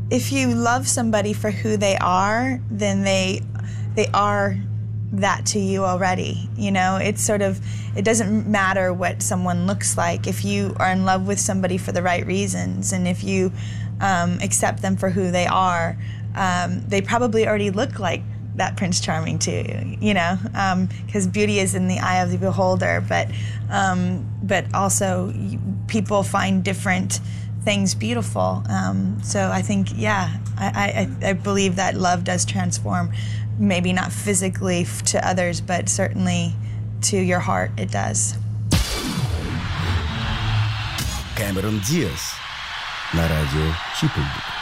if you love somebody for who they are, then they are that to you already. You know, it's sort of, it doesn't matter what someone looks like if you are in love with somebody for the right reasons, and if you accept them for who they are, they probably already look like that Prince Charming too, you know, because beauty is in the eye of the beholder, but also people find different things beautiful. So I think, yeah, I believe that love does transform, maybe not physically to others, but certainly to your heart, it does. Cameron Diaz, na Rádio Chipulli.